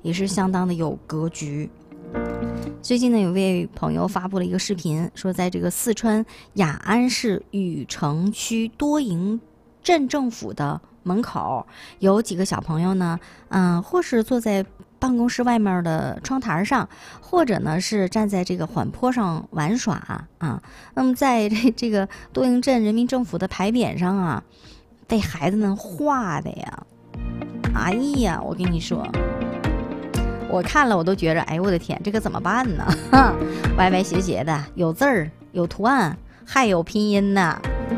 也是相当的有格局。最近呢，有位朋友发布了一个视频，说在这个四川雅安市禹城区多营镇政府的门口，有几个小朋友呢，或是坐在办公室外面的窗台上，或者呢是站在这个缓坡上玩耍啊。那么在这个多营镇人民政府的牌匾上啊，被孩子们画的呀，哎呀，我跟你说。我看了我都觉着，哎呦我的天，这个怎么办呢？歪歪斜斜的，有字儿，有图案，还有拼音呢。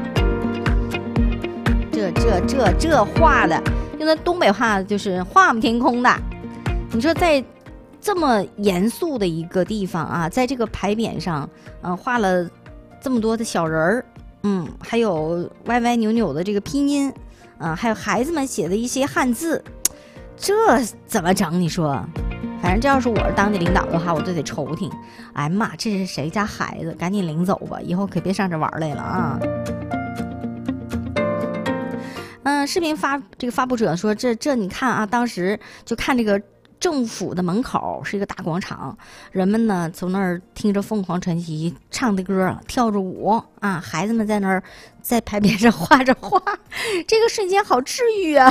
这画的，用那东北话就是画不天空的。你说在这么严肃的一个地方啊，在这个牌匾上，画了这么多的小人儿，还有歪歪扭扭的这个拼音，还有孩子们写的一些汉字，这怎么整？你说？反正这要是我是当地领导的话，我就得抽挺。哎妈，这是谁家孩子？赶紧领走吧，以后可别上这玩来了啊！视频发布者说，这你看啊，当时就看这个政府的门口是一个大广场，人们呢从那儿听着凤凰传奇唱的歌，跳着舞啊，孩子们在那儿在牌匾上画着画，这个瞬间好治愈啊！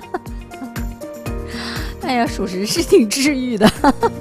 哎呀，属实是挺治愈的。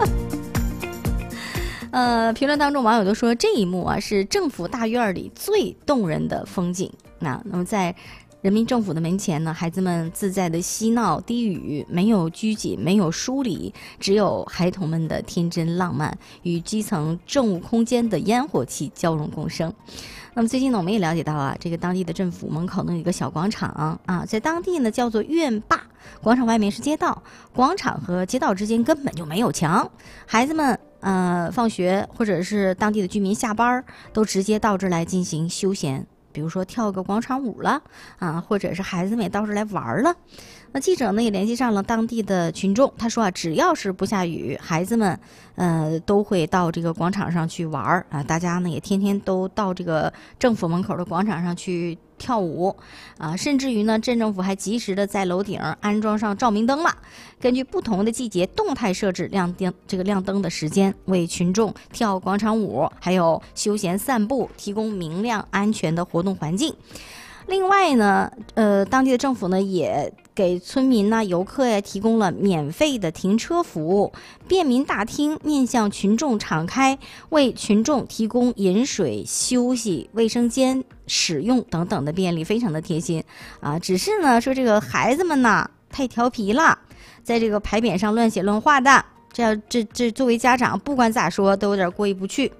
评论当中网友都说这一幕啊是政府大院里最动人的风景。那么在人民政府的门前呢，孩子们自在的嬉闹低语，没有拘谨，没有疏离，只有孩童们的天真浪漫与基层政务空间的烟火气交融共生。那么最近呢，我们也了解到啊，这个当地的政府门口呢有一个小广场啊，在当地呢叫做院坝，广场外面是街道，广场和街道之间根本就没有墙，孩子们放学或者是当地的居民下班都直接到这儿来进行休闲。比如说跳个广场舞了或者是孩子们也到这儿来玩了。那记者呢也联系上了当地的群众，他说啊，只要是不下雨，孩子们都会到这个广场上去玩大家呢也天天都到这个政府门口的广场上去跳舞甚至于呢镇政府还及时的在楼顶安装上照明灯了，根据不同的季节动态设置亮灯的时间，为群众跳广场舞还有休闲散步提供明亮安全的活动环境。另外呢当地的政府呢也给村民呢游客呀提供了免费的停车服务，便民大厅面向群众敞开，为群众提供饮水、休息、卫生间使用等等的便利，非常的贴心只是呢说这个孩子们呢太调皮了，在这个牌匾上乱写乱画的，这作为家长不管咋说都有点过意不去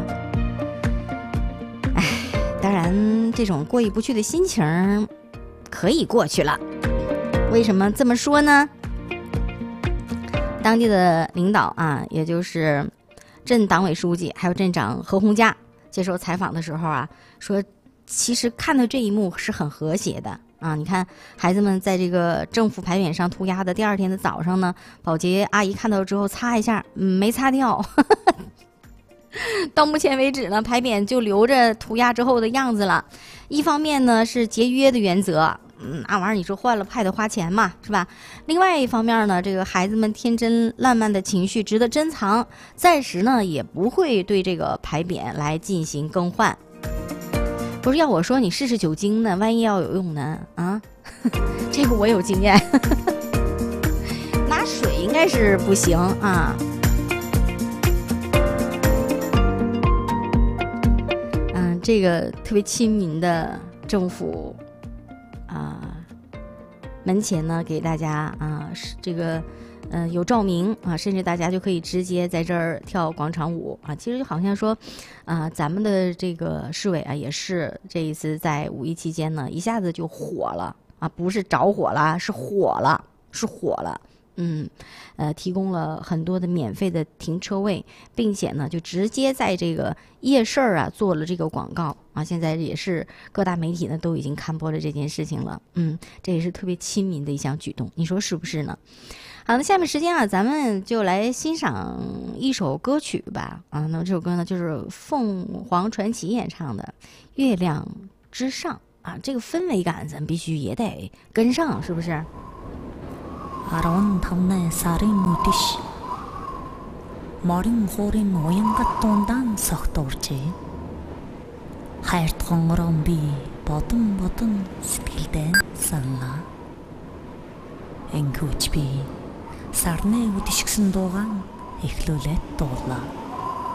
当然这种过意不去的心情可以过去了。为什么这么说呢？当地的领导也就是镇党委书记还有镇长何洪家接受采访的时候说其实看到这一幕是很和谐的你看孩子们在这个政府牌匾上涂鸦的第二天的早上呢，保洁阿姨看到之后擦一下没擦掉到目前为止呢，牌匾就留着涂鸦之后的样子了。一方面呢是节约的原则，那玩意儿你说换了还得花钱嘛，是吧？另外一方面呢，这个孩子们天真烂漫的情绪值得珍藏，暂时呢也不会对这个牌匾来进行更换。不是要我说你试试酒精呢，万一要有用呢这个我有经验拿水应该是不行这个特别亲民的政府门前呢给大家这个有照明甚至大家就可以直接在这儿跳广场舞其实就好像说咱们的这个市委也是这一次在五一期间呢一下子就火了不是着火了，是火了提供了很多的免费的停车位，并且呢就直接在这个夜市做了这个广告现在也是各大媒体呢都已经刊播了这件事情了这也是特别亲民的一项举动，你说是不是呢？好，那下面时间咱们就来欣赏一首歌曲吧那么这首歌呢就是凤凰传奇演唱的《月亮之上》这个氛围感咱必须也得跟上，是不是？ 15 сарын үдэш морин хуурын уянгат дундаан согтуурчээ. Хайрт хонгорон би бодон сэтгэлдээ санаа. Энгүүч би сарны үдэш гэсэн дуугаан эхлүүлээд дуулаа.